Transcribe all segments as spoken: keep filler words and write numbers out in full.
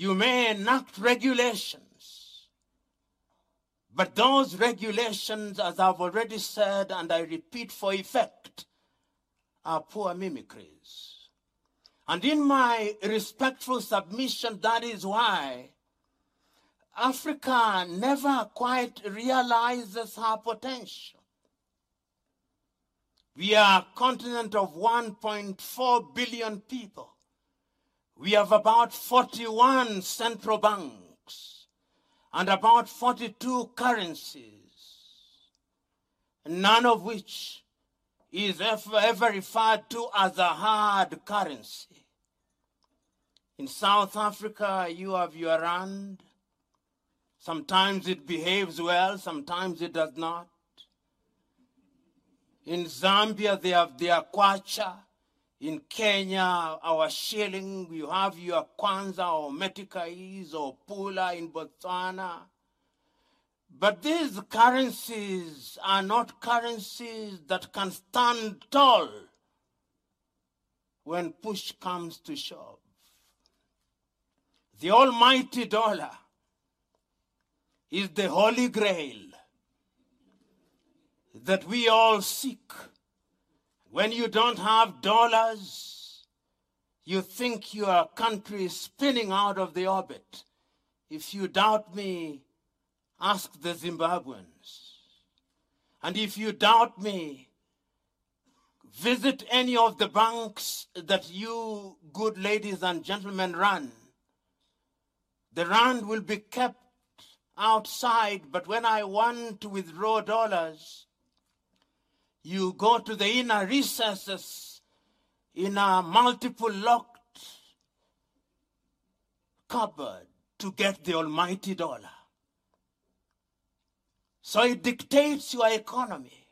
You may enact regulations, but those regulations, as I've already said, and I repeat for effect, are poor mimicries. And in my respectful submission, that is why Africa never quite realizes her potential. We are a continent of one point four billion people. We have about forty-one central banks and about forty-two currencies, none of which is ever, ever referred to as a hard currency. In South Africa, you have your rand. Sometimes it behaves well, sometimes it does not. In Zambia, they have their kwacha. In Kenya, our shilling. You have your kwanza or metikais or pula in Botswana. But these currencies are not currencies that can stand tall when push comes to shove. The almighty dollar is the holy grail that we all seek. When you don't have dollars, you think your country is spinning out of the orbit. If you doubt me, ask the Zimbabweans. And if you doubt me, visit any of the banks that you good ladies and gentlemen run. The rand will be kept outside, but when I want to withdraw dollars, you go to the inner recesses in a multiple locked cupboard to get the almighty dollar. So it dictates your economy.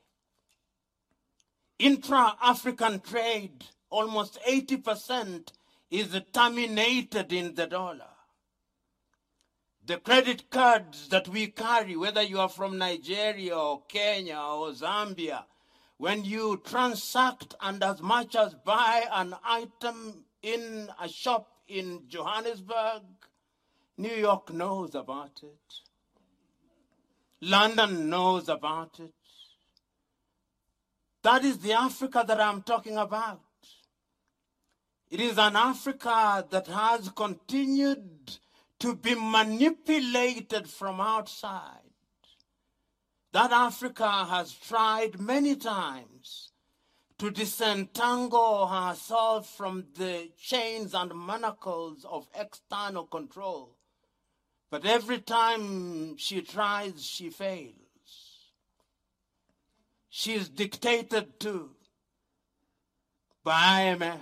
Intra-African trade, almost eighty percent is terminated in the dollar. The credit cards that we carry, whether you are from Nigeria or Kenya or Zambia, when you transact and as much as buy an item in a shop in Johannesburg, New York knows about it. London knows about it. That is the Africa that I'm talking about. It is an Africa that has continued to be manipulated from outside. That Africa has tried many times to disentangle herself from the chains and manacles of external control. But every time she tries, she fails. She is dictated to by I M F.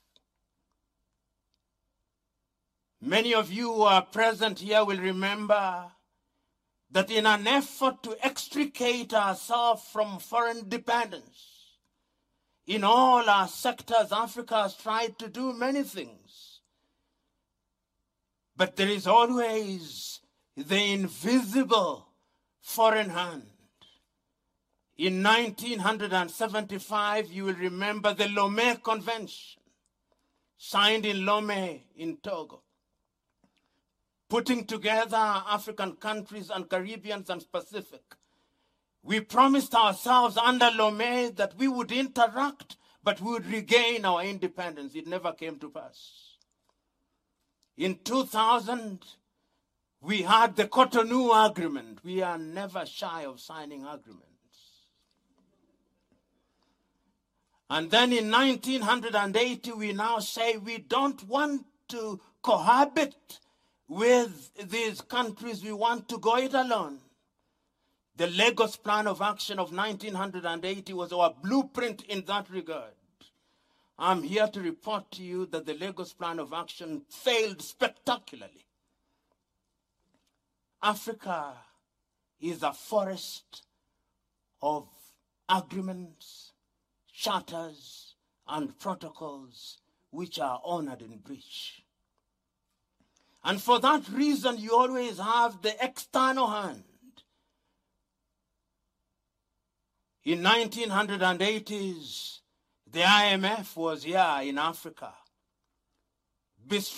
Many of you who are present here will remember that in an effort to extricate ourselves from foreign dependence, in all our sectors, Africa has tried to do many things. But there is always the invisible foreign hand. In nineteen seventy-five, you will remember the Lomé Convention, signed in Lomé in Togo, putting together African countries and Caribbeans and Pacific. We promised ourselves under Lomé that we would interact, but we would regain our independence. It never came to pass. In two thousand, we had the Cotonou Agreement. We are never shy of signing agreements. And then in nineteen eighty, we now say we don't want to cohabit with these countries. We want to go it alone. The Lagos Plan of Action of nineteen eighty was our blueprint in that regard. I'm here to report to you that the Lagos Plan of Action failed spectacularly. Africa is a forest of agreements, charters, and protocols which are honored in breach. And for that reason, you always have the external hand. In nineteen eighties, the I M F was here in Africa,